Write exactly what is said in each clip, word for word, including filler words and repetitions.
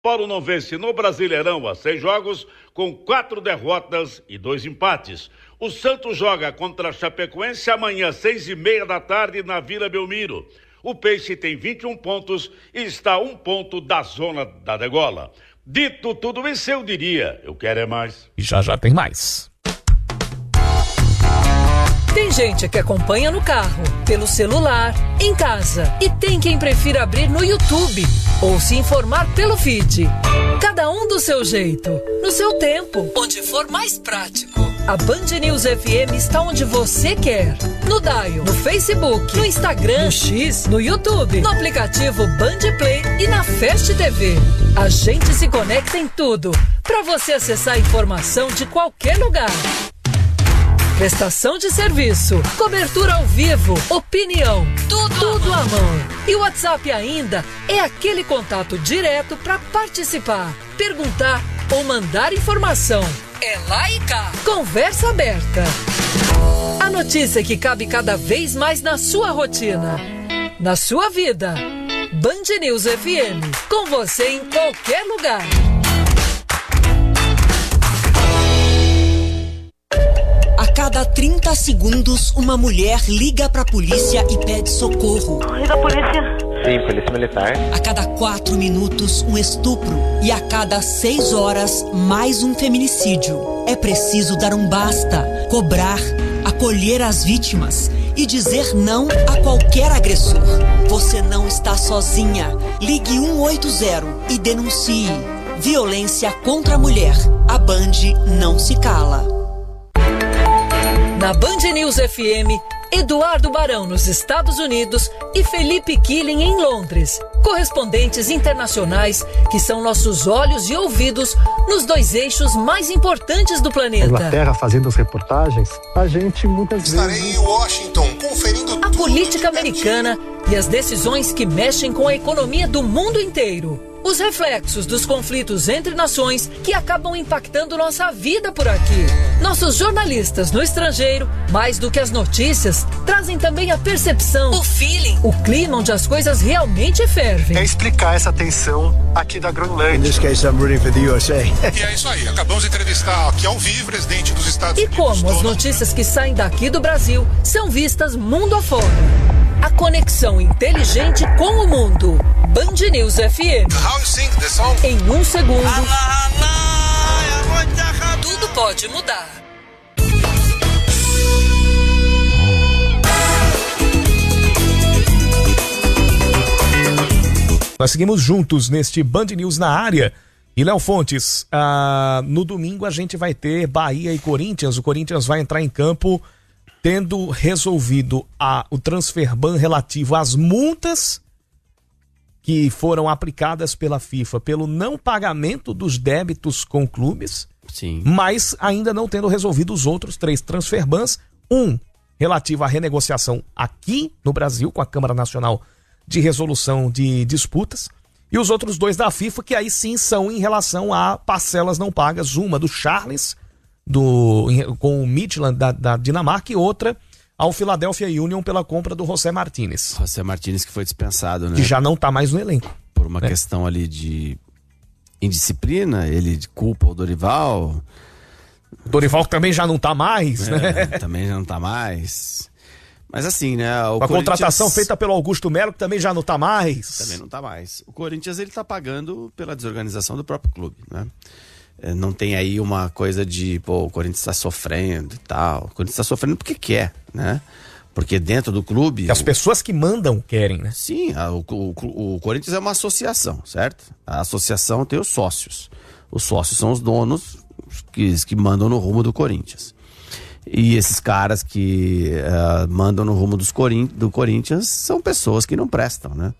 Paulo não vence no Brasileirão há seis jogos, com quatro derrotas e dois empates. O Santos joga contra a Chapecoense amanhã, seis e meia da tarde, na Vila Belmiro. O Peixe tem vinte e um pontos e está a um ponto da zona da degola. Dito tudo isso, eu diria, eu quero é mais. E já já tem mais. Tem gente que acompanha no carro, pelo celular, em casa. E tem quem prefira abrir no YouTube ou se informar pelo feed. Cada um do seu jeito, no seu tempo, onde for mais prático. A Band News F M está onde você quer. No Dial, no Facebook, no Instagram, no X, no YouTube, no aplicativo Band Play e na Fast T V. A gente se conecta em tudo, para você acessar a informação de qualquer lugar. Prestação de serviço, cobertura ao vivo, opinião, tudo, tudo à mão. E o WhatsApp ainda é aquele contato direto para participar, perguntar ou mandar informação. É lá e cá. Conversa aberta. A notícia que cabe cada vez mais na sua rotina, na sua vida. Band News F M, com você em qualquer lugar. A cada trinta segundos, uma mulher liga pra polícia e pede socorro. E da polícia? Sim, polícia militar. A cada quatro minutos, um estupro. E a cada seis horas, mais um feminicídio. É preciso dar um basta, cobrar, acolher as vítimas e dizer não a qualquer agressor. Você não está sozinha. Ligue um oito zero e denuncie. Violência contra a mulher. A Band não se cala. Na Band News F M, Eduardo Barão nos Estados Unidos e Felipe Killing em Londres. Correspondentes internacionais que são nossos olhos e ouvidos nos dois eixos mais importantes do planeta. Inglaterra fazendo as reportagens, a gente muitas Estarei vezes... Estarei em Washington conferindo a política americana e as decisões que mexem com a economia do mundo inteiro. Os reflexos dos conflitos entre nações que acabam impactando nossa vida por aqui. Nossos jornalistas no estrangeiro, mais do que as notícias, trazem também a percepção, o feeling, o clima onde as coisas realmente fervem. É explicar essa tensão aqui da Groenlândia. In this case, I'm rooting for the U S A. E é isso aí, acabamos de entrevistar aqui ao vivo o presidente dos Estados e Unidos. E como as notícias que saem daqui do Brasil são vistas mundo afora. A conexão inteligente com o mundo. Band News F M. How you sing the song? Em um segundo, tudo pode mudar. Nós seguimos juntos neste Band News na área. E Léo Fontes, ah, no domingo a gente vai ter Bahia e Corinthians. O Corinthians vai entrar em campo tendo resolvido a, o transfer ban relativo às multas que foram aplicadas pela FIFA pelo não pagamento dos débitos com clubes, sim, mas ainda não tendo resolvido os outros três transfer bans. Um relativo à renegociação aqui no Brasil com a Câmara Nacional de Resolução de Disputas, e os outros dois da FIFA, que aí sim são em relação a parcelas não pagas, uma do Charles do, com o Midtjylland da, da Dinamarca e outra ao Philadelphia Union pela compra do José Martínez. José Martínez que foi dispensado, né? Que já não tá mais no elenco. Por uma né? questão ali de indisciplina, ele culpa o Dorival. Dorival também já não tá mais, é, né? Também já não tá mais. Mas assim, né? O a contratação feita pelo Augusto Melo, que também já não tá mais. Também não tá mais. O Corinthians, ele tá pagando pela desorganização do próprio clube, né? Não tem aí uma coisa de, pô, o Corinthians está sofrendo e tal. O Corinthians está sofrendo porque quer, né? Porque dentro do clube... Que as o... pessoas que mandam querem, né? Sim, a, o, o, o Corinthians é uma associação, certo? A associação tem os sócios. Os sócios são os donos que, que mandam no rumo do Corinthians. E esses caras que uh, mandam no rumo dos Corin... do Corinthians são pessoas que não prestam, né?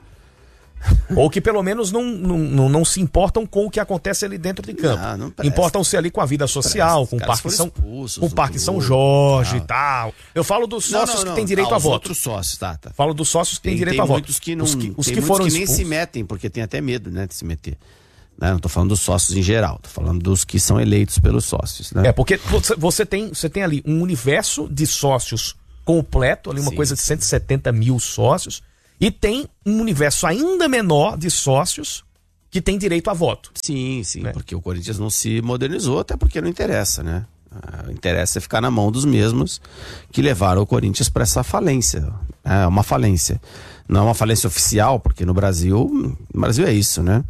Ou que pelo menos não, não, não, não se importam com o que acontece ali dentro de campo. Importam-se ali com a vida social, com o Parque, São, com o Parque São Jorge e tal. Eu falo dos sócios não, não, não. que têm direito ah, a voto. Outros sócios, tá, tá. Falo dos sócios que têm direito tem a voto. Muitos que não, os que, os tem que muitos foram que nem expulsos. se metem, porque tem até medo, né, de se meter. Né? Não tô falando dos sócios em geral, tô falando dos que são eleitos pelos sócios. Né? É, porque você, você, tem, você tem ali um universo de sócios completo, ali uma sim, coisa de cento e setenta mil sócios. E tem um universo ainda menor de sócios que tem direito a voto. Sim, sim, né? Porque o Corinthians não se modernizou, até porque não interessa, né? Uh, interessa é ficar na mão dos mesmos que levaram o Corinthians para essa falência. É uma falência. Não é uma falência oficial, porque no Brasil, no Brasil é isso, né?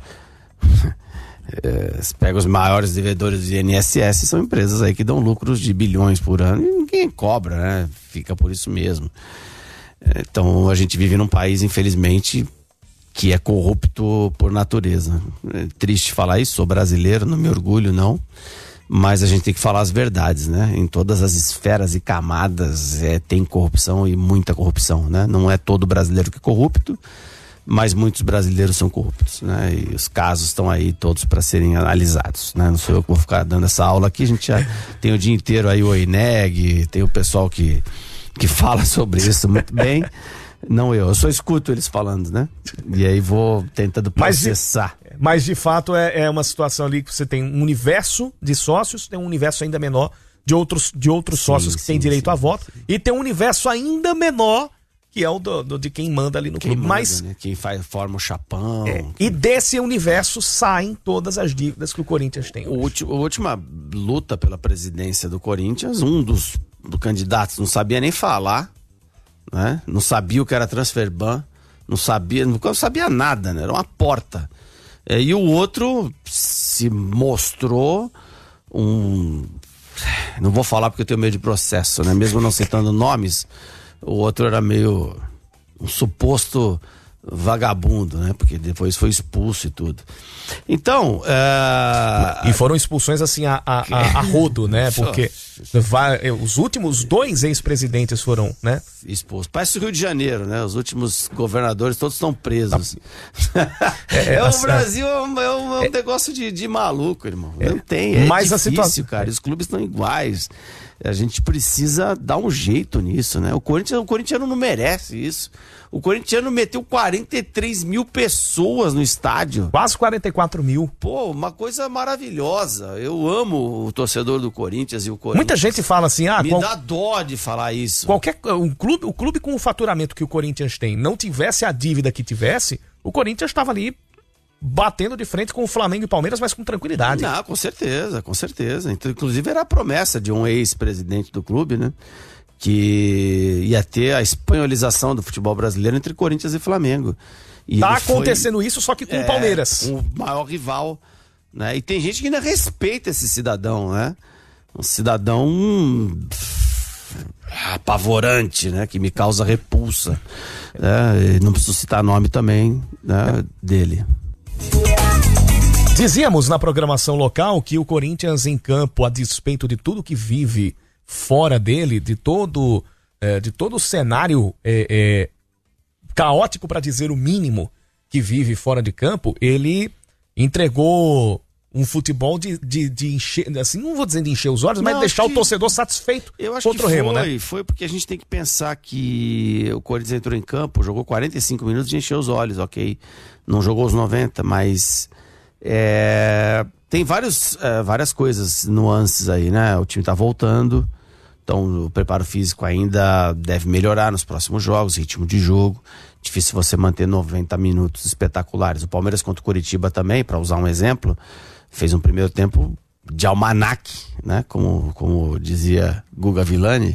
É, você pega os maiores devedores de I N S S, são empresas aí que dão lucros de bilhões por ano e ninguém cobra, né? Fica por isso mesmo. É, então a gente vive num país, infelizmente, que é corrupto por natureza. É triste falar isso, sou brasileiro, não me orgulho não, mas a gente tem que falar as verdades, né? Em todas as esferas e camadas é, tem corrupção e muita corrupção, né? Não é todo brasileiro que é corrupto, mas muitos brasileiros são corruptos, né? E os casos estão aí todos para serem analisados, né? Não sou eu que vou ficar dando essa aula aqui, a gente já tem o dia inteiro aí o INEG, tem o pessoal que, que fala sobre isso muito bem. Não eu, eu só escuto eles falando, né? E aí vou tentando processar. Mas de, mas de fato é, é uma situação ali que você tem um universo de sócios, tem um universo ainda menor de outros, de outros sim, sócios que sim, têm direito sim, a voto, sim. E tem um universo ainda menor que é o do, do, de quem manda ali no quem clube. Manda, mas né? Quem faz, forma o chapão. É, quem... E desse universo saem todas as dívidas que o Corinthians tem. O último, a última luta pela presidência do Corinthians, um dos do candidatos não sabia nem falar, né? Não sabia o que era transferban, não sabia, não sabia nada, né? Era uma porta. É, e o outro se mostrou um... Não vou falar porque eu tenho medo de processo, né? Mesmo não citando nomes, o outro era meio um suposto vagabundo, né? Porque depois foi expulso e tudo. Então... É... E foram expulsões assim a, a, a, a rodo, né? Porque vai, os últimos dois ex-presidentes foram, né? Expulsos. Parece o Rio de Janeiro, né? Os últimos governadores todos estão presos. É, é, o Brasil é um, é um, é um negócio de, de maluco, irmão. Não tem, é mas difícil, a situação... cara. Os clubes estão iguais. A gente precisa dar um jeito nisso, né? O Corinthians, o corintiano não merece isso. O corintiano meteu quarenta e três mil pessoas no estádio. Quase quarenta e quatro mil. Pô, uma coisa maravilhosa. Eu amo o torcedor do Corinthians e o Corinthians. Muita gente fala assim, ah... Me qual... dá dó de falar isso. Qualquer, um clube, o clube com o faturamento que o Corinthians tem não tivesse a dívida que tivesse, o Corinthians estava ali batendo de frente com o Flamengo e Palmeiras, mas com tranquilidade. Não, com certeza, com certeza. Então, inclusive era a promessa de um ex-presidente do clube, né? Que ia ter a espanholização do futebol brasileiro entre Corinthians e Flamengo. E tá acontecendo foi, isso, só que com o é, Palmeiras. O maior rival, né? E tem gente que ainda respeita esse cidadão, né? Um cidadão hum, apavorante, né? Que me causa repulsa. Né? Não preciso citar nome também, né? Dele. Dizíamos na programação local que o Corinthians em campo, a despeito de tudo que vive fora dele, de todo, é, de todo o cenário é, é, caótico, para dizer o mínimo, que vive fora de campo, ele entregou um futebol de, de, de encher, assim, não vou dizer de encher os olhos, não, mas deixar o torcedor satisfeito eu acho contra que o Remo, foi, né? Foi porque a gente tem que pensar que o Corinthians entrou em campo, jogou quarenta e cinco minutos e encheu os olhos, ok? Não jogou os noventa, mas é, tem vários, é, várias coisas, nuances aí, né? O time tá voltando, então o preparo físico ainda deve melhorar nos próximos jogos, ritmo de jogo. Difícil você manter noventa minutos espetaculares. O Palmeiras contra o Curitiba também, para usar um exemplo, fez um primeiro tempo de almanaque, né? Como, como dizia Guga Villani.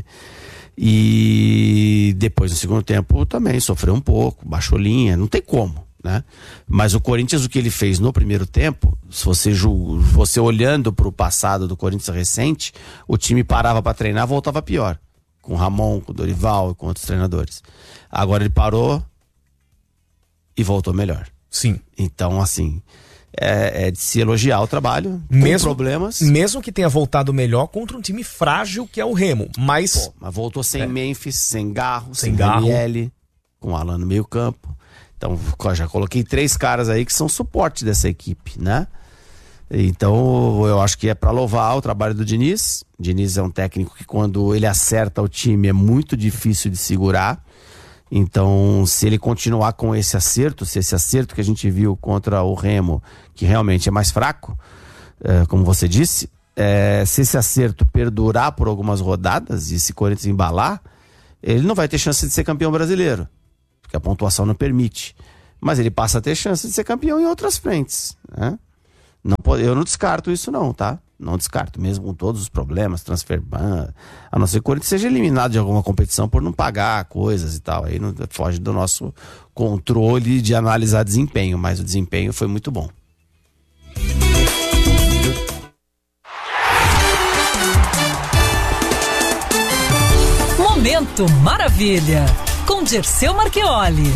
E depois no segundo tempo também sofreu um pouco, baixou linha, não tem como, né? Mas o Corinthians, o que ele fez no primeiro tempo, se você, você olhando para o passado do Corinthians recente, o time parava para treinar, voltava pior. Com o Ramon, com o Dorival e com outros treinadores. Agora ele parou e voltou melhor. Sim. Então, assim, é, é de se elogiar o trabalho, mesmo, com problemas. Mesmo que tenha voltado melhor contra um time frágil que é o Remo, mas... Pô, mas voltou sem é. Memphis, sem Garro, sem, sem Garro. L, com o Alan no meio campo. Então, já coloquei três caras aí que são suporte dessa equipe, né? Então, eu acho que é para louvar o trabalho do Diniz. O Diniz é um técnico que, quando ele acerta o time, é muito difícil de segurar. Então, se ele continuar com esse acerto, se esse acerto que a gente viu contra o Remo, que realmente é mais fraco, é, como você disse, é, se esse acerto perdurar por algumas rodadas e se Corinthians embalar, ele não vai ter chance de ser campeão brasileiro, porque a pontuação não permite. mas ele passa a ter chance de ser campeão em outras frentes, né? Não, eu não descarto isso não, tá? Não descarto, mesmo com todos os problemas, transfer ban, a não ser que o Corinthians seja eliminado de alguma competição por não pagar coisas e tal, aí não, foge do nosso controle de analisar desempenho, mas o desempenho foi muito bom. Momento Maravilha, com Dirceu Marchioli.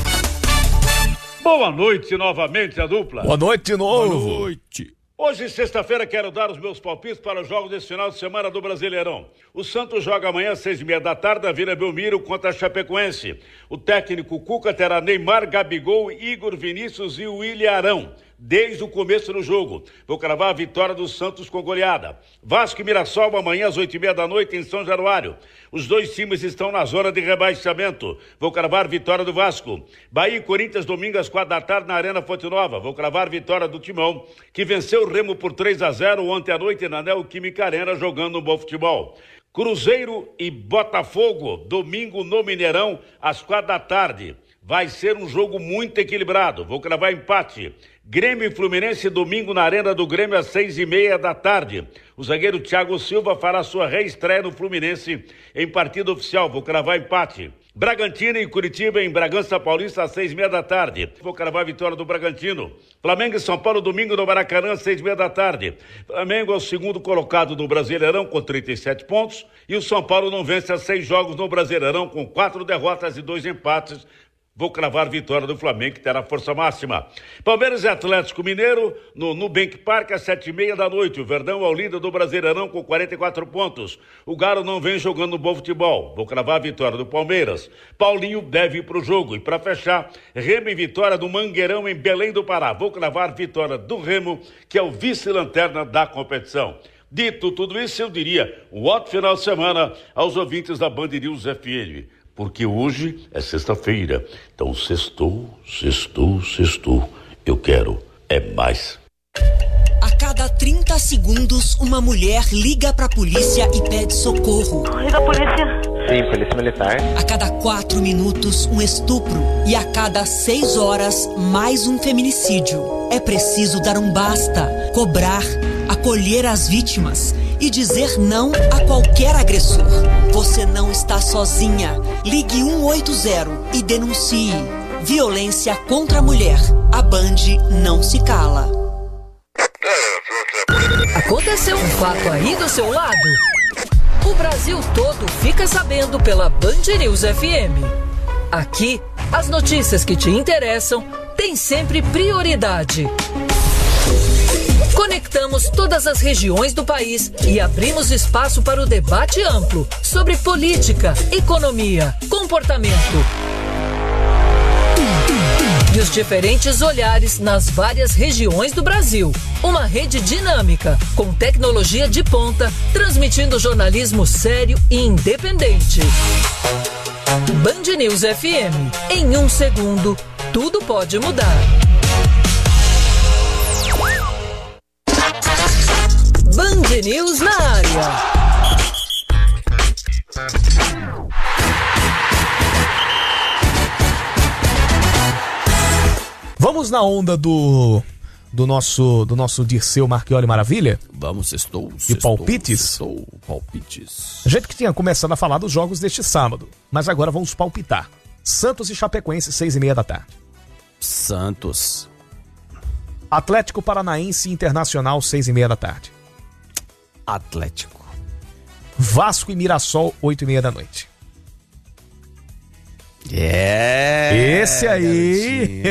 Boa noite novamente, a dupla. Boa noite de novo. Boa noite. Hoje, sexta-feira, quero dar os meus palpites para os jogos desse final de semana do Brasileirão. O Santos joga amanhã às seis e meia da tarde na Vila Belmiro contra a Chapecoense. O técnico Cuca terá Neymar, Gabigol, Igor Vinícius e William Arão desde o começo do jogo. Vou cravar a vitória do Santos com goleada. Vasco e Mirassol amanhã às oito e meia da noite em São Januário. Os dois times estão na zona de rebaixamento. Vou cravar vitória do Vasco. Bahia e Corinthians domingo às quatro da tarde na Arena Fonte Nova. Vou cravar vitória do Timão, que venceu o Remo por três a zero ontem à noite na Neoquímica Arena, jogando um bom futebol. Cruzeiro e Botafogo, domingo no Mineirão, às quatro da tarde. Vai ser um jogo muito equilibrado. Vou cravar empate. Grêmio e Fluminense, domingo na Arena do Grêmio, às seis e meia da tarde. O zagueiro Thiago Silva fará sua reestreia no Fluminense em partida oficial. Vou cravar empate. Bragantino e Curitiba em Bragança Paulista, às seis e meia da tarde. Vou cravar a vitória do Bragantino. Flamengo e São Paulo, domingo no Maracanã, às seis e meia da tarde. Flamengo é o segundo colocado do Brasileirão com trinta e sete pontos. E o São Paulo não vence há seis jogos no Brasileirão com quatro derrotas e dois empates. Vou cravar vitória do Flamengo, que terá força máxima. Palmeiras e Atlético Mineiro, no Nubank Park, às sete e meia da noite. O Verdão é o líder do Brasileirão com quarenta e quatro pontos. O Galo não vem jogando bom futebol. Vou cravar a vitória do Palmeiras. Paulinho deve ir para o jogo. E para fechar, Remo e vitória do Mangueirão em Belém do Pará. Vou cravar vitória do Remo, que é o vice-lanterna da competição. Dito tudo isso, eu diria um ótimo final de semana aos ouvintes da Band News F M. Porque hoje é sexta-feira, então sextou, sextou, sextou. Eu quero é mais. A cada trinta segundos, uma mulher liga pra polícia e pede socorro. Liga a polícia. Sim, polícia militar. A cada quatro minutos, um estupro. E a cada seis horas, mais um feminicídio. É preciso dar um basta, cobrar, acolher as vítimas e dizer não a qualquer agressor. Você não está sozinha. Ligue um oito zero e denuncie. Violência contra a mulher. A Band não se cala. Aconteceu um fato aí do seu lado? O Brasil todo fica sabendo pela Band News F M. Aqui, as notícias que te interessam têm sempre prioridade. Conectamos todas as regiões do país e abrimos espaço para o debate amplo sobre política, economia, comportamento e os diferentes olhares nas várias regiões do Brasil. Uma rede dinâmica, com tecnologia de ponta, transmitindo jornalismo sério e independente. Band News F M. Em um segundo, tudo pode mudar. Band News na área. Vamos na onda do do nosso do nosso Dirceu Marchioli Maravilha? Vamos, estou. E palpites? Estou, palpites. A gente que tinha começado a falar dos jogos deste sábado, mas agora vamos palpitar. Santos e Chapecoense, seis e meia da tarde. Santos. Atlético Paranaense e Internacional, seis e meia da tarde. Atlético. Vasco e Mirassol, oito e meia da noite. É. Esse aí.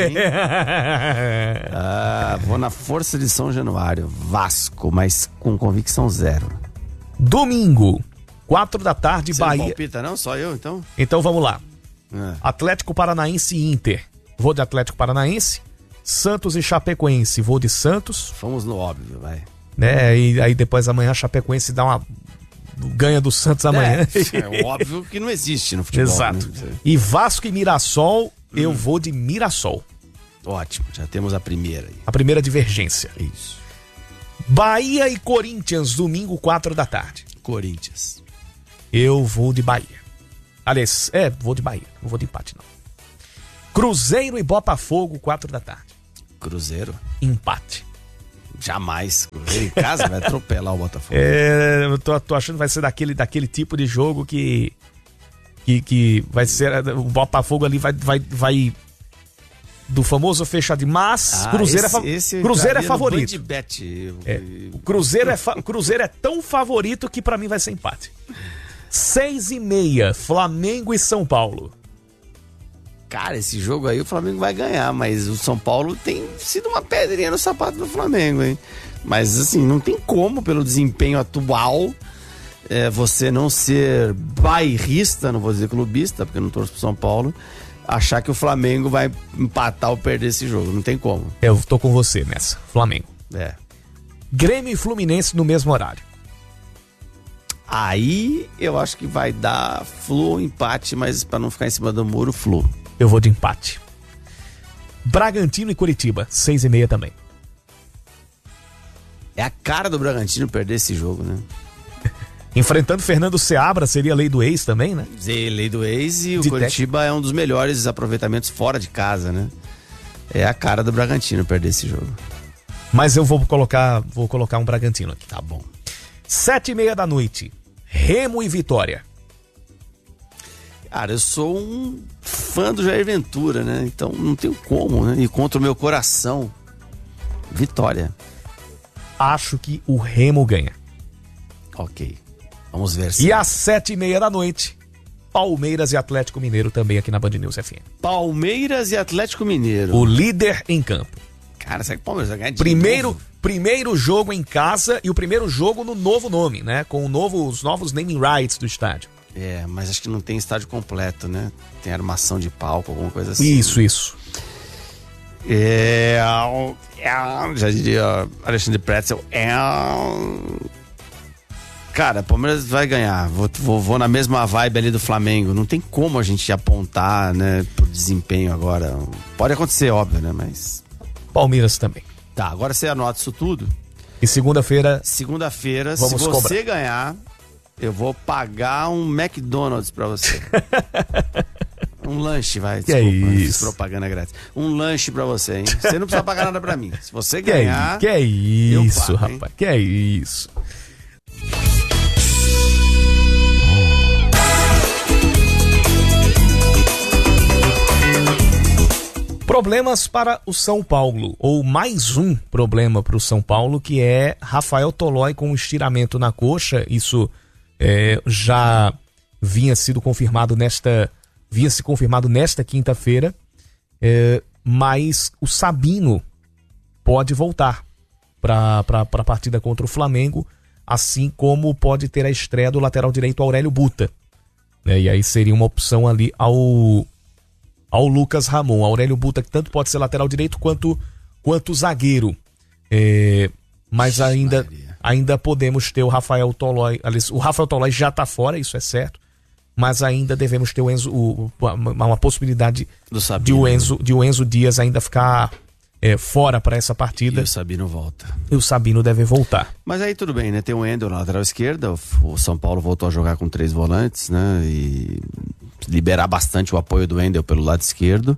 ah, vou na força de São Januário. Vasco, mas com convicção zero. Domingo, quatro da tarde, Você Bahia. não palpita, não? Só eu, então? Então vamos lá. É. Atlético Paranaense e Inter. Vou de Atlético Paranaense. Santos e Chapecoense. Vou de Santos. Fomos no óbvio, vai. Né? E aí depois amanhã a Chapecoense dá uma ganha do Santos amanhã. É, é óbvio que não existe no futebol. Exato. Né? E Vasco e Mirassol, hum. eu vou de Mirassol. Ótimo, já temos a primeira aí. A primeira divergência. Isso. Bahia e Corinthians, domingo, quatro da tarde. Corinthians. Eu vou de Bahia. Aliás, é, vou de Bahia. Não vou de empate, não. Cruzeiro e Botafogo, quatro da tarde. Cruzeiro? Empate. Jamais. Cruzeiro em casa vai atropelar o Botafogo. É, eu tô, tô achando que vai ser daquele, daquele tipo de jogo que, que, que vai ser. O Botafogo ali vai, vai, vai do famoso fechado. Mas ah, Cruzeiro, esse, é, esse Cruzeiro é favorito. Bet. É, o Cruzeiro é, fa, Cruzeiro é tão favorito que pra mim vai ser empate. Seis e meia, Flamengo e São Paulo. Cara, esse jogo aí o Flamengo vai ganhar, mas o São Paulo tem sido uma pedrinha no sapato do Flamengo, hein? Mas assim, não tem como, pelo desempenho atual, é, você não ser bairrista, não vou dizer clubista, porque eu não torço pro São Paulo, achar que o Flamengo vai empatar ou perder esse jogo. Não tem como. Eu tô com você nessa, Flamengo. É. Grêmio e Fluminense no mesmo horário. Aí eu acho que vai dar Flu ou empate, mas pra não ficar em cima do muro, Flu. Eu vou de empate. Bragantino e Curitiba, seis e meia também. É a cara do Bragantino perder esse jogo, né? Enfrentando Fernando Seabra, seria lei do ex também, né? Lei do ex e o de Curitiba técnico. É um dos melhores aproveitamentos fora de casa, né? É a cara do Bragantino perder esse jogo. Mas eu vou colocar, vou colocar um Bragantino aqui. Tá bom. Sete e meia da noite, Remo e Vitória. Cara, eu sou um fã do Jair Ventura, né? Então não tenho como, né? E contra o meu coração, Vitória. Acho que o Remo ganha. Ok, vamos ver se... E às sete e meia da noite, Palmeiras e Atlético Mineiro também aqui na Band News F M. Palmeiras e Atlético Mineiro. O líder em campo. Cara, será que o Palmeiras vai ganhar de primeiro, novo? Primeiro jogo em casa e o primeiro jogo no novo nome, né? Com o novo, os novos naming rights do estádio. É, mas acho que não tem estádio completo, né? Tem armação de palco, alguma coisa assim. Isso, isso. É, é já diria Alexandre Pretzel. É, cara, Palmeiras vai ganhar. Vou, vou, vou na mesma vibe ali do Flamengo. Não tem como a gente apontar, né, pro desempenho agora. Pode acontecer, óbvio, né? Mas... Palmeiras também. Tá, agora você anota isso tudo. E segunda-feira... Segunda-feira, se você cobrar. ganhar... Eu vou pagar um McDonald's pra você. Um lanche, vai. Que desculpa, é isso? Propaganda grátis. Um lanche pra você, hein? Você não precisa pagar nada pra mim. Se você ganhar... Que é isso, pago, rapaz? Hein? Que é isso? Problemas para o São Paulo, ou mais um problema para o São Paulo, que é Rafael Tolói com um estiramento na coxa. Isso... É, já vinha sido confirmado nesta vinha se confirmado nesta quinta-feira, é, mas o Sabino pode voltar para a partida contra o Flamengo, assim como pode ter a estreia do lateral direito Aurélio Buta, né? E aí seria uma opção ali ao ao Lucas Ramon. Aurélio Buta, que tanto pode ser lateral direito quanto quanto zagueiro, é, mas ainda Ainda podemos ter o Rafael Tolói. O Rafael Tolói já está fora, isso é certo. Mas ainda devemos ter o Enzo, o, uma, uma possibilidade do Sabino, de, o Enzo, de o Enzo Dias ainda ficar é, fora para essa partida. E o Sabino volta. E o Sabino deve voltar. Mas aí tudo bem, né? Tem o Wendel na lateral esquerda. O São Paulo voltou a jogar com três volantes, né? E liberar bastante o apoio do Wendel pelo lado esquerdo.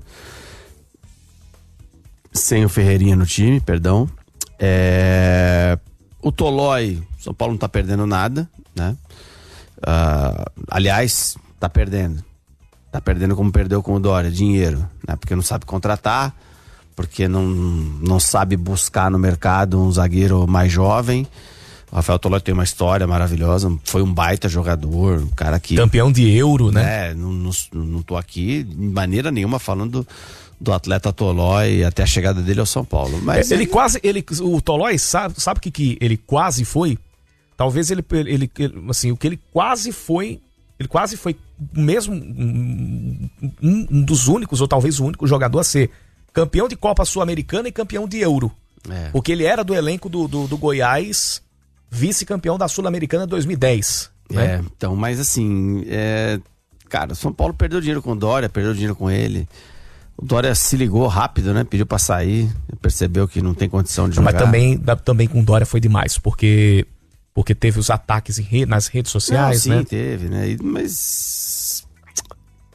Sem o Ferreirinha no time, perdão. É... O Tolói, São Paulo não tá perdendo nada, né? Uh, aliás, tá perdendo. Tá perdendo como perdeu com o Dória, dinheiro, né? Porque não sabe contratar, porque não, não sabe buscar no mercado um zagueiro mais jovem. O Rafael Tolói tem uma história maravilhosa, foi um baita jogador, um cara que... Campeão de Euro, né? É, não, não, não tô aqui de maneira nenhuma falando... do atleta Tolói até a chegada dele ao São Paulo. Mas ele, ele quase, ele, o Tolói sabe, sabe o que, que ele quase foi? Talvez ele, ele, ele, assim, o que ele quase foi, ele quase foi mesmo um, um, um dos únicos, ou talvez o único jogador a ser campeão de Copa Sul-Americana e campeão de Euro. É. Porque ele era do elenco do, do, do Goiás, vice-campeão da Sul-Americana dois mil e dez. Né? É, então, mas assim, é, cara, o São Paulo perdeu dinheiro com o Dória, perdeu dinheiro com ele. O Dória se ligou rápido, né? Pediu pra sair, percebeu que não tem condição de jogar. Mas também, também com o Dória foi demais, porque, porque teve os ataques em rede, nas redes sociais, não, sim, né? teve, né? Mas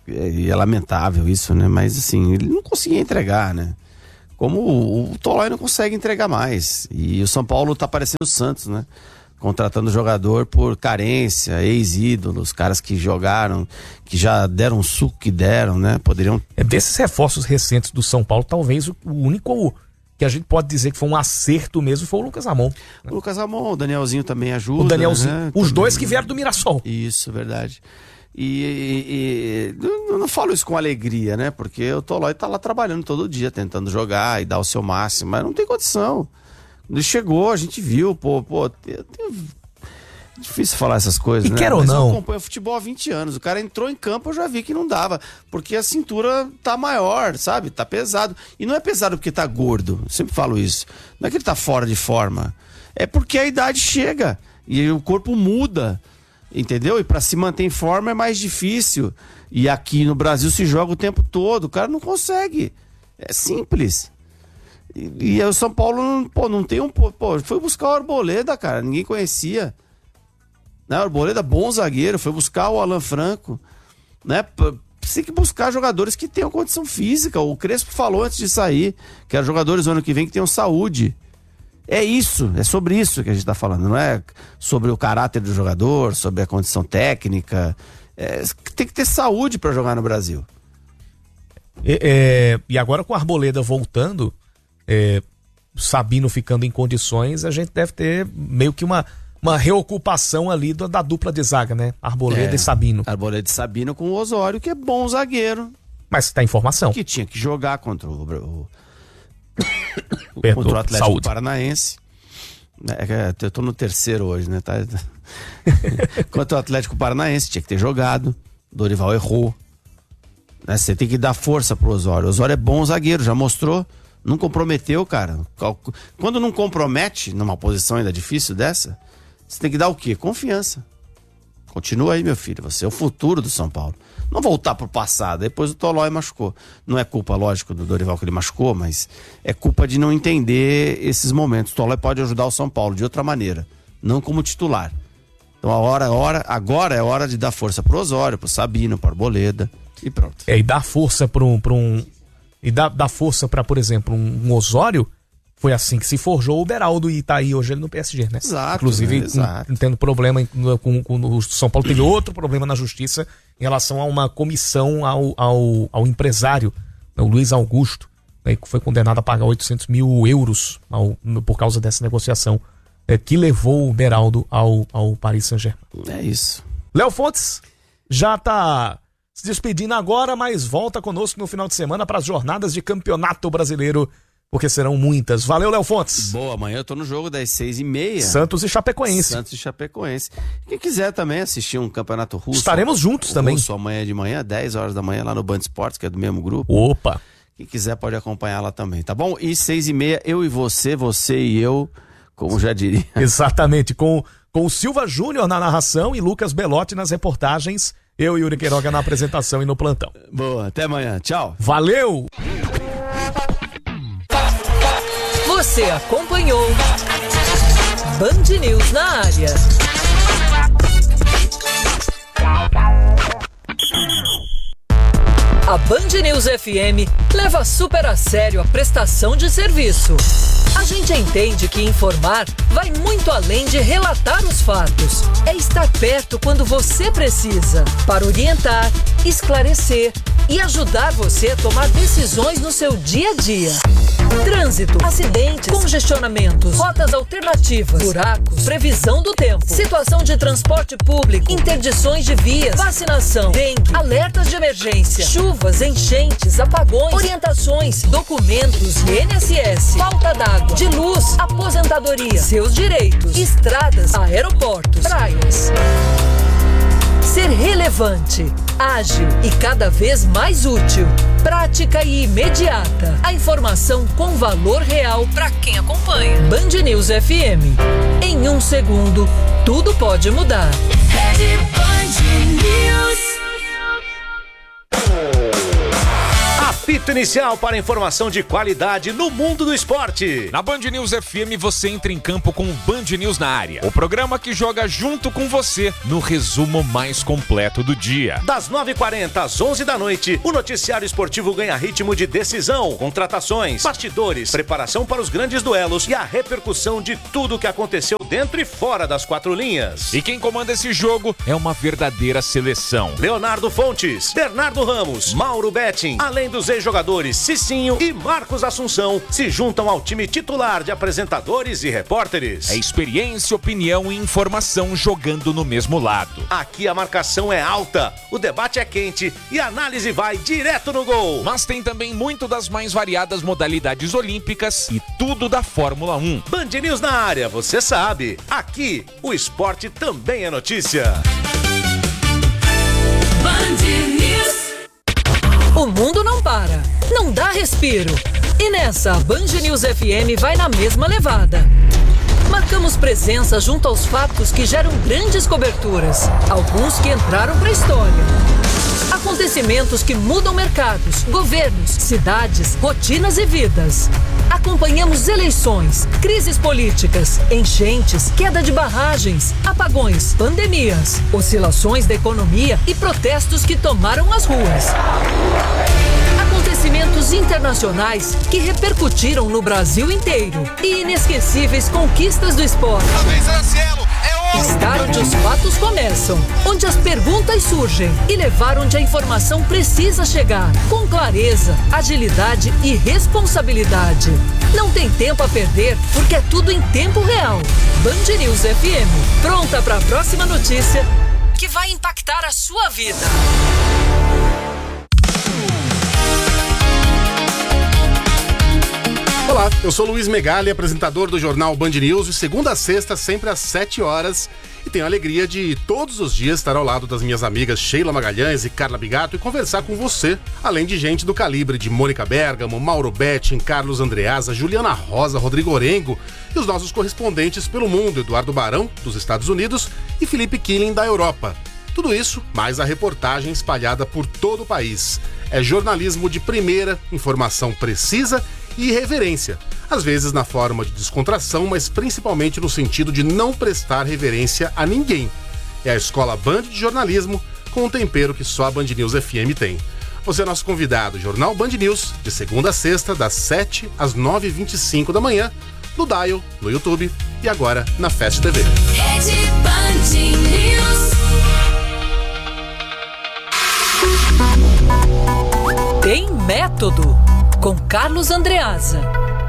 é, é lamentável isso, né? Mas assim, ele não conseguia entregar, né? Como o, o Tolói não consegue entregar mais. E o São Paulo tá parecendo o Santos, né? Contratando jogador por carência, ex-ídolos, caras que jogaram, que já deram o suco que deram, né? Poderiam... É, desses reforços recentes do São Paulo, talvez o, o único que a gente pode dizer que foi um acerto mesmo foi o Lucas Ramon. O Lucas Ramon, o Danielzinho também ajuda. O Danielzinho, né? os também. dois que vieram do Mirassol. Isso, verdade. E, e, e eu não falo isso com alegria, né? Porque o Tolói tá lá trabalhando todo dia, tentando jogar e dar o seu máximo, mas não tem condição. Ele chegou, a gente viu, pô, pô, tem, tem... difícil falar essas coisas, e né? quer ou mas não? eu acompanho futebol há vinte anos, o cara entrou em campo, eu já vi que não dava, porque a cintura tá maior, sabe? Tá pesado. E não é pesado porque tá gordo, eu sempre falo isso. Não é que ele tá fora de forma, é porque a idade chega e o corpo muda, entendeu? E pra se manter em forma é mais difícil. E aqui no Brasil se joga o tempo todo, o cara não consegue. É simples. E, e o São Paulo não, pô, não tem um... Pô, foi buscar o Arboleda, cara, ninguém conhecia. Né? O Arboleda, bom zagueiro, foi buscar o Alan Franco. Né? Você tem que buscar jogadores que tenham condição física. O Crespo falou antes de sair, que eram jogadores do ano que vem que tenham saúde. É isso, é sobre isso que a gente tá falando, não é sobre o caráter do jogador, sobre a condição técnica. É, tem que ter saúde para jogar no Brasil. E, é, e agora com a Arboleda voltando, é, Sabino ficando em condições, a gente deve ter meio que uma, uma reocupação ali da, da dupla de zaga, né? Arboleda é, e Sabino. Arboleda e Sabino com o Osório, que é bom zagueiro. Mas tá informação. Que tinha que jogar contra o, o, Perdoa, contra o Atlético saúde. Paranaense. É, eu tô no terceiro hoje, né? Tá... Contra o Atlético Paranaense, tinha que ter jogado. Dorival errou. Né? Você tem que dar força pro Osório. O Osório é bom zagueiro, já mostrou. Não comprometeu, cara. Quando não compromete, numa posição ainda difícil dessa, você tem que dar o quê? Confiança. Continua aí, meu filho. Você é o futuro do São Paulo. Não voltar pro passado. Depois o Tolói machucou. Não é culpa, lógico, do Dorival que ele machucou, mas é culpa de não entender esses momentos. O Tolói pode ajudar o São Paulo de outra maneira, não como titular. Então a hora, a hora, agora é hora de dar força pro Osório, pro Sabino, pro Arboleda e pronto. É, e dar força para um, um... E dar, dar força para, por exemplo, um, um Osório, foi assim que se forjou o Beraldo e tá aí hoje ele no P S G, né? Exato. Inclusive, né? Exato. Com, tendo problema com, com, com o São Paulo, teve outro problema na justiça em relação a uma comissão ao, ao, ao empresário, né, o Luiz Augusto, né, que foi condenado a pagar oitocentos mil euros ao, por causa dessa negociação, é, que levou o Beraldo ao, ao Paris Saint-Germain. É isso. Léo Fontes já tá se despedindo agora, mas volta conosco no final de semana para as jornadas de Campeonato Brasileiro, porque serão muitas. Valeu, Léo Fontes. Boa, amanhã eu tô no jogo das seis e meia. Santos e Chapecoense. Santos e Chapecoense. Quem quiser também assistir um campeonato russo. Estaremos juntos também. Russo amanhã de manhã, dez horas da manhã, lá no Band Esportes, que é do mesmo grupo. Opa! Quem quiser pode acompanhar lá também, tá bom? E seis e meia, eu e você, você e eu, como já diria. Exatamente, com, com o Silva Júnior na narração e Lucas Belotti nas reportagens. Eu e Yuri Queiroga na apresentação e no plantão. Boa, até amanhã. Tchau. Valeu! Você acompanhou Band News na área. A Band News F M leva super a sério a prestação de serviço. A gente entende que informar vai muito além de relatar os fatos. É estar perto quando você precisa, para orientar, esclarecer e ajudar você a tomar decisões no seu dia a dia. Trânsito, acidentes, congestionamentos, rotas alternativas, buracos, previsão do tempo, situação de transporte público, interdições de vias, vacinação, dengue, alertas de emergência, chuvas, enchentes, apagões, orientações, documentos e I N S S, falta d'água, de luz, aposentadoria, seus direitos, estradas, aeroportos, praias. Ser relevante, ágil e cada vez mais útil. Prática e imediata. A informação com valor real para quem acompanha. Band News F M. Em um segundo, tudo pode mudar. Rede Band News. A Apito inicial para informação de qualidade no mundo do esporte. Na Band News F M você entra em campo com o Band News na área. O programa que joga junto com você no resumo mais completo do dia. Das nove e quarenta às onze da noite, o noticiário esportivo ganha ritmo de decisão, contratações, bastidores, preparação para os grandes duelos e a repercussão de tudo o que aconteceu dentro e fora das quatro linhas. E quem comanda esse jogo é uma verdadeira seleção. Leonardo Fontes, Bernardo Ramos, Mauro Betting, além dos ex-jogadores Cicinho e Marcos Assunção, se juntam ao time titular de apresentadores e repórteres. É experiência, opinião e informação jogando no mesmo lado. Aqui a marcação é alta, o debate é quente e a análise vai direto no gol. Mas tem também muito das mais variadas modalidades olímpicas e tudo da Fórmula um. Band News na área, você sabe. Aqui, o esporte também é notícia. O mundo não para, não dá respiro. E nessa, a Band News F M vai na mesma levada. Marcamos presença junto aos fatos que geram grandes coberturas, alguns que entraram para a história. Acontecimentos que mudam mercados, governos, cidades, rotinas e vidas. Acompanhamos eleições, crises políticas, enchentes, queda de barragens, apagões, pandemias, oscilações da economia e protestos que tomaram as ruas. Acontecimentos internacionais que repercutiram no Brasil inteiro e inesquecíveis conquistas do esporte. Estar onde os fatos começam, onde as perguntas surgem e levar onde a informação precisa chegar, com clareza, agilidade e responsabilidade. Não tem tempo a perder, porque é tudo em tempo real. Band News F M, pronta para a próxima notícia que vai impactar a sua vida. Olá, eu sou Luiz Megali, apresentador do jornal Band News, de segunda a sexta, sempre às sete horas, e tenho a alegria de todos os dias estar ao lado das minhas amigas Sheila Magalhães e Carla Bigato e conversar com você, além de gente do calibre de Mônica Bergamo, Mauro Betting, Carlos Andreasa, Juliana Rosa, Rodrigo Orengo e os nossos correspondentes pelo mundo, Eduardo Barão, dos Estados Unidos, e Felipe Killing, da Europa. Tudo isso, mais a reportagem espalhada por todo o país. É jornalismo de primeira, informação precisa e reverência. Às vezes na forma de descontração, mas principalmente no sentido de não prestar reverência a ninguém. É a Escola Band de Jornalismo, com um tempero que só a Band News F M tem. Você é nosso convidado, Jornal Band News, de segunda a sexta, das sete às nove e vinte e cinco da manhã, no Dial, no YouTube e agora na Fast T V. Rede Band News. Tem método, com Carlos Andreasa.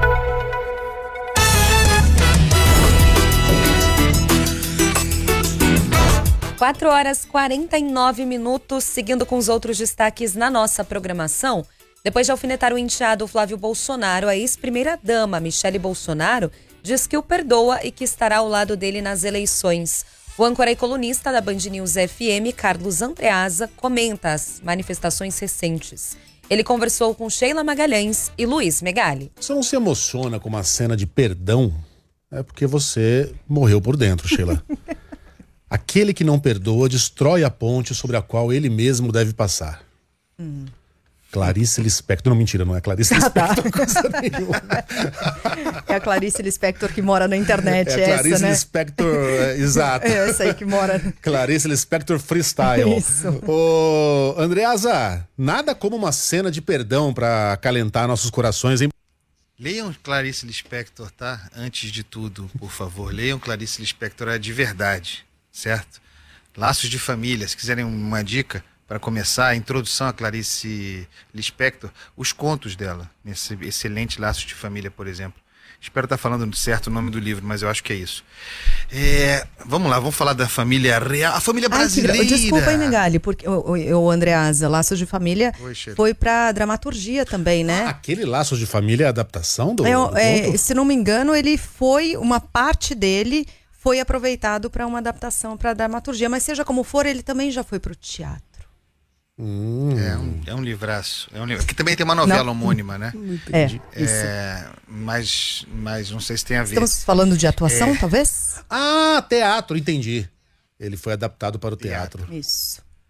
quatro horas e quarenta e nove minutos, seguindo com os outros destaques na nossa programação. Depois de alfinetar o enteado Flávio Bolsonaro, a ex-primeira-dama Michele Bolsonaro diz que o perdoa e que estará ao lado dele nas eleições. O âncora e colunista da Band News F M, Carlos Andreasa, comenta as manifestações recentes. Ele conversou com Sheila Magalhães e Luiz Megali. Você não se emociona com uma cena de perdão? É porque você morreu por dentro, Sheila. Aquele que não perdoa destrói a ponte sobre a qual ele mesmo deve passar. Hum. Clarice Lispector. Não, mentira, não é Clarice Lispector. Ah, tá. Coisa nenhuma. É a Clarice Lispector que mora na internet. É a Clarice essa, né? Lispector, é, exato. É essa aí que mora. Clarice Lispector Freestyle. Isso. Ô, Andreasa, nada como uma cena de perdão para acalentar nossos corações, hein? Leiam Clarice Lispector, tá? Antes de tudo, por favor. Leiam Clarice Lispector, é de verdade, certo? Laços de Família, se quiserem uma dica para começar, a introdução a Clarice Lispector, os contos dela, nesse excelente Laços de Família, por exemplo. Espero estar falando certo o nome do livro, mas eu acho que é isso. É, vamos lá, vamos falar da família real, a família brasileira. Ai, desculpa, hein, Megali, porque o, o, o Andreasa, Laços de Família, Oi, foi pra dramaturgia também, né? Ah, aquele Laços de Família é a adaptação do, é, do é, conto? Se não me engano, ele foi, uma parte dele foi aproveitado para uma adaptação para dramaturgia, mas seja como for, ele também já foi pro teatro. Hum. É, um, é um livraço. É um livro. Aqui também tem uma novela não. homônima, né? É, é mas, mas não sei se tem a ver. Estamos falando de atuação, é... talvez? Ah, teatro, entendi. Ele foi adaptado para o teatro. teatro. Isso.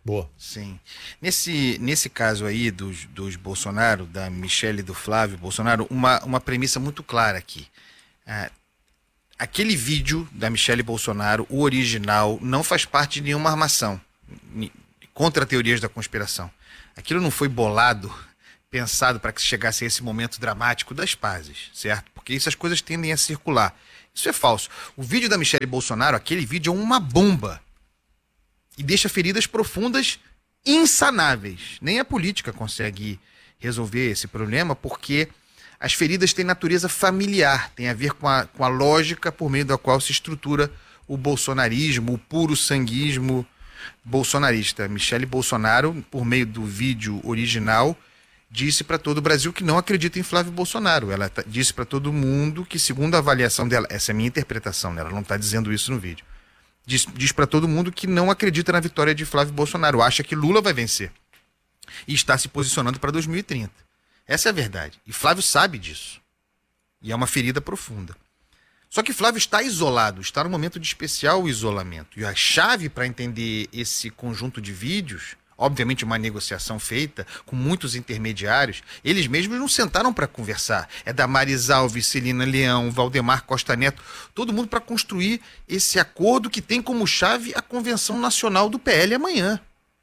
Boa. Sim. Nesse, nesse caso aí dos, dos Bolsonaro, da Michelle e do Flávio Bolsonaro, uma, uma premissa muito clara aqui. Ah, aquele vídeo da Michelle Bolsonaro, o original, não faz parte de nenhuma armação contra teorias da conspiração. Aquilo não foi bolado, pensado para que chegasse a esse momento dramático das pazes, certo? Porque essas coisas tendem a circular. Isso é falso. O vídeo da Michelle Bolsonaro, aquele vídeo é uma bomba. E deixa feridas profundas insanáveis. Nem a política consegue resolver esse problema, porque as feridas têm natureza familiar, tem a ver com a, com a lógica por meio da qual se estrutura o bolsonarismo, o puro sanguismo bolsonarista. Michelle Bolsonaro, por meio do vídeo original, disse para todo o Brasil que não acredita em Flávio Bolsonaro. Ela tá, disse para todo mundo que, segundo a avaliação dela, essa é a minha interpretação, né? Ela não está dizendo isso no vídeo, diz, diz para todo mundo que não acredita na vitória de Flávio Bolsonaro, acha que Lula vai vencer e está se posicionando para dois mil e trinta. Essa é a verdade. E Flávio sabe disso. E é uma ferida profunda. Só que Flávio está isolado, está num momento de especial isolamento. E a chave para entender esse conjunto de vídeos, obviamente uma negociação feita com muitos intermediários, eles mesmos não sentaram para conversar. É Damares Alves, Celina Leão, Valdemar Costa Neto, todo mundo para construir esse acordo que tem como chave a Convenção Nacional do P L amanhã.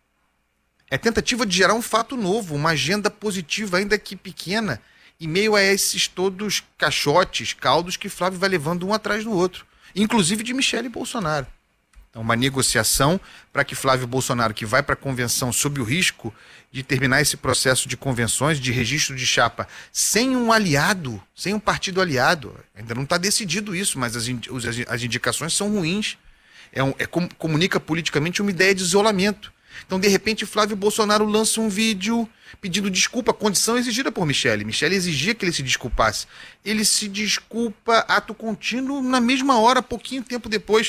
É tentativa de gerar um fato novo, uma agenda positiva, ainda que pequena, em meio a esses todos caixotes, caldos que Flávio vai levando um atrás do outro, inclusive de Michelle Bolsonaro. Então, uma negociação para que Flávio Bolsonaro, que vai para a convenção sob o risco de terminar esse processo de convenções, de registro de chapa, sem um aliado, sem um partido aliado, ainda não está decidido isso, mas as, as, as indicações são ruins, é um, é, com, comunica politicamente uma ideia de isolamento. Então, de repente, Flávio Bolsonaro lança um vídeo pedindo desculpa, condição exigida por Michelle. Michelle exigia que ele se desculpasse. Ele se desculpa, ato contínuo, na mesma hora, pouquinho tempo depois.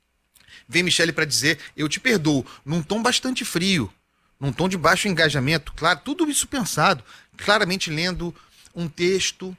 Vem Michelle para dizer, eu te perdoo, num tom bastante frio, num tom de baixo engajamento. Claro, tudo isso pensado, claramente lendo um texto.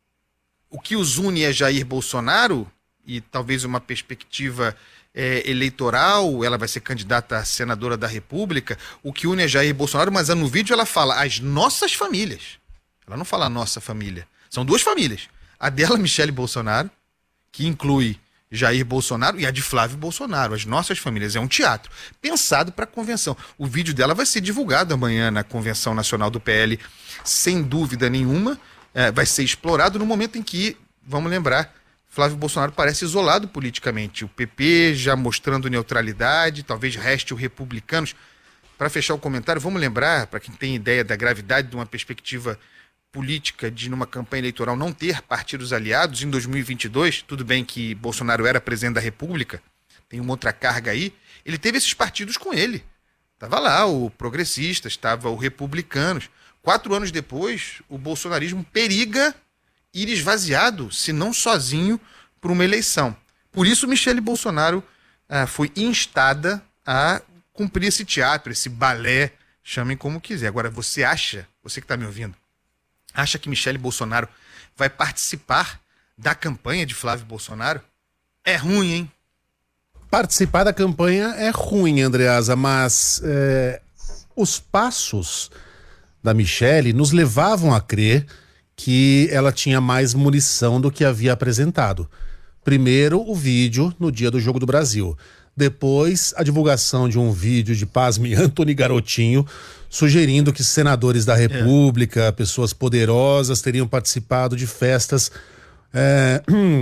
O que os une é Jair Bolsonaro, e talvez uma perspectiva É, eleitoral, ela vai ser candidata a senadora da República, o que une é Jair Bolsonaro, mas no vídeo ela fala as nossas famílias. Ela não fala a nossa família. São duas famílias. A dela, Michelle Bolsonaro, que inclui Jair Bolsonaro, e a de Flávio Bolsonaro, as nossas famílias. É um teatro pensado para a convenção. O vídeo dela vai ser divulgado amanhã na Convenção Nacional do P L, sem dúvida nenhuma. É, vai ser explorado no momento em que, vamos lembrar, Flávio Bolsonaro parece isolado politicamente. O P P já mostrando neutralidade, talvez reste o Republicanos. Para fechar o comentário, vamos lembrar, para quem tem ideia da gravidade de uma perspectiva política de, numa campanha eleitoral, não ter partidos aliados em dois mil e vinte e dois, tudo bem que Bolsonaro era presidente da República, tem uma outra carga aí, ele teve esses partidos com ele. Estava lá o Progressistas, estava o Republicanos. Quatro anos depois, o bolsonarismo periga ir esvaziado, se não sozinho, por uma eleição. Por isso, Michelle Bolsonaro ah, foi instada a cumprir esse teatro, esse balé, chamem como quiser. Agora, você acha, você que está me ouvindo, acha que Michelle Bolsonaro vai participar da campanha de Flávio Bolsonaro? É ruim, hein? Participar da campanha é ruim, Andreasa, mas é, os passos da Michelle nos levavam a crer que ela tinha mais munição do que havia apresentado. Primeiro, o vídeo no dia do Jogo do Brasil. Depois, a divulgação de um vídeo de, pasme, Antony Garotinho, sugerindo que senadores da República, é. pessoas poderosas, teriam participado de festas é,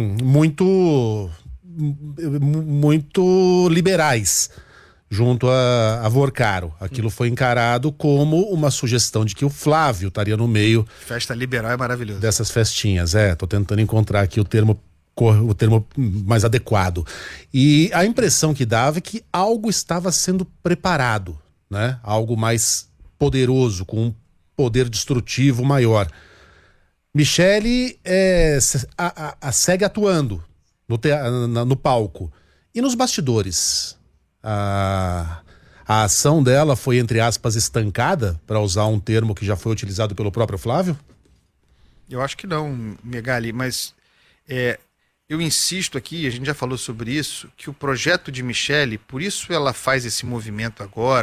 muito, muito liberais junto a, a Vorcaro. Aquilo foi encarado como uma sugestão de que o Flávio estaria no meio. Festa liberal é maravilhoso. Dessas festinhas, é. Tô tentando encontrar aqui o termo, o termo mais adequado. E a impressão que dava é que algo estava sendo preparado, né? Algo mais poderoso, com um poder destrutivo maior. Michelle é, a, a, a segue atuando no, te, na, no palco. E nos bastidores? A, a ação dela foi, entre aspas, estancada, para usar um termo que já foi utilizado pelo próprio Flávio? Eu acho que não, Megali, mas é, eu insisto aqui, a gente já falou sobre isso, que o projeto de Michelle, por isso ela faz esse movimento agora,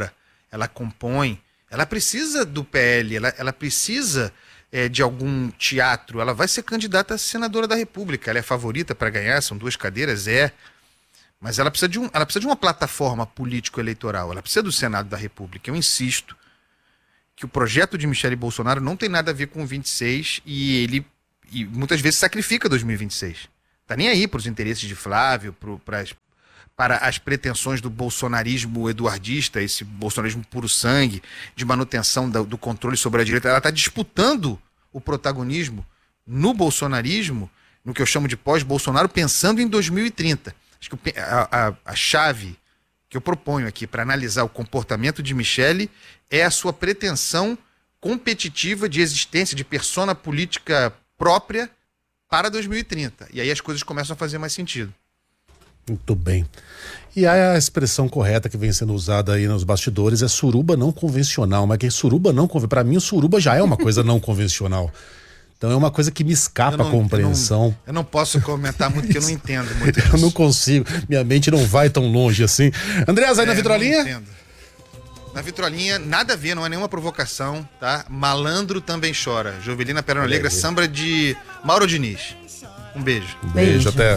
ela compõe, ela precisa do P L, ela, ela precisa é, de algum teatro, ela vai ser candidata a senadora da República, ela é favorita para ganhar, são duas cadeiras, é, mas ela precisa de, um, ela precisa de uma plataforma político-eleitoral, ela precisa do Senado da República. Eu insisto que o projeto de Michele Bolsonaro não tem nada a ver com o vinte e seis e ele e muitas vezes sacrifica dois mil e vinte e seis. Tá nem aí para os interesses de Flávio, pro, pras, para as pretensões do bolsonarismo eduardista, esse bolsonarismo puro sangue, de manutenção do, do controle sobre a direita. Ela está disputando o protagonismo no bolsonarismo, no que eu chamo de pós-Bolsonaro, pensando em dois mil e trinta. Acho que a, a, a chave que eu proponho aqui para analisar o comportamento de Michele é a sua pretensão competitiva de existência, de persona política própria para dois mil e trinta. E aí as coisas começam a fazer mais sentido. Muito bem. E a expressão correta que vem sendo usada aí nos bastidores é suruba não convencional. Mas que suruba não convencional? Para mim, o suruba já é uma coisa não convencional. Então é uma coisa que me escapa não, a compreensão. Eu não, eu não posso comentar muito, porque eu não entendo muito eu isso. não consigo. Minha mente não vai tão longe assim. Andreas, aí é, na vitrolinha? Não entendo. Na vitrolinha, nada a ver, não é nenhuma provocação, tá? Malandro também chora. Jovelina Perna Negra, samba de Mauro Diniz. Um beijo. Um beijo, beijo. Até.